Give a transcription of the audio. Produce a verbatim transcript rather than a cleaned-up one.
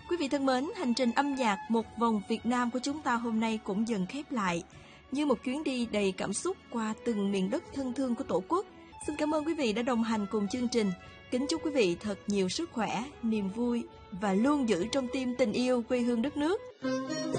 Quý vị thân mến, hành trình âm nhạc một vòng Việt Nam của chúng ta hôm nay cũng dần khép lại. Như một chuyến đi đầy cảm xúc qua từng miền đất thân thương của Tổ quốc. Xin cảm ơn quý vị đã đồng hành cùng chương trình. Kính chúc quý vị thật nhiều sức khỏe, niềm vui và luôn giữ trong tim tình yêu quê hương đất nước.